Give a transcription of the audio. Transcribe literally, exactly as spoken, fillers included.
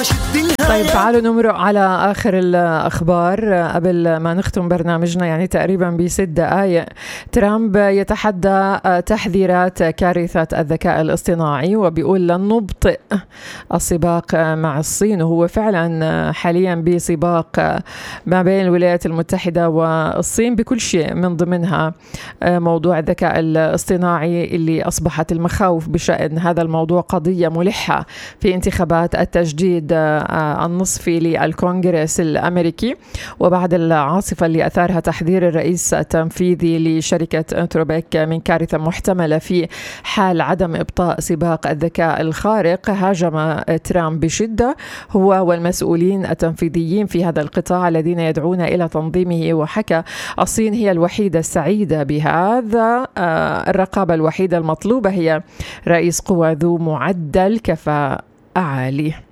طيب تعالوا نمرق على آخر الأخبار قبل ما نختم برنامجنا، يعني تقريبا بست دقائق. ترامب يتحدى تحذيرات كارثة الذكاء الاصطناعي وبيقول لن نبطئ السباق مع الصين، وهو فعلا حاليا بسباق ما بين الولايات المتحدة والصين بكل شيء، من ضمنها موضوع الذكاء الاصطناعي اللي أصبحت المخاوف بشأن هذا الموضوع قضية ملحة في انتخابات التجديد النصفي للكونغرس الأمريكي، وبعد العاصفة اللي أثارها تحذير الرئيس التنفيذي لشركة انتروبيك من كارثة محتملة في حال عدم إبطاء سباق الذكاء الخارق، هاجم ترامب بشدة هو والمسؤولين التنفيذيين في هذا القطاع الذين يدعون إلى تنظيمه، وحكى الصين هي الوحيدة السعيدة بهذا، الرقابة الوحيدة المطلوبة هي رئيس قوى ذو معدل كفاءة عالي.